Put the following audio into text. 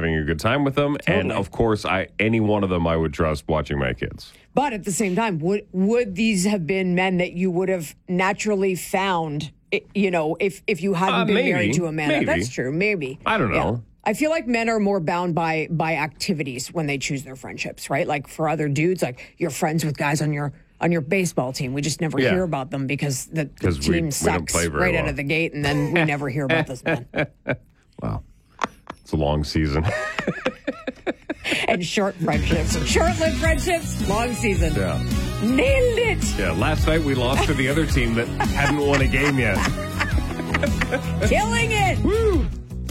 having a good time with them. Totally. And, of course, any one of them I would trust watching my kids. But at the same time, would these have been men that you would have naturally found, if you hadn't been married to a man? Maybe. That's true. Maybe. I don't know. Yeah. I feel like men are more bound by activities when they choose their friendships, right? Like for other dudes, like you're friends with guys on your baseball team. We just never hear about them because the team sucks right out of the gate, and then we never hear about this man. Wow. It's a long season. And short friendships. Short-lived friendships, long season. Yeah. Nailed it. Yeah, last night we lost to the other team that hadn't won a game yet. Killing it. Woo!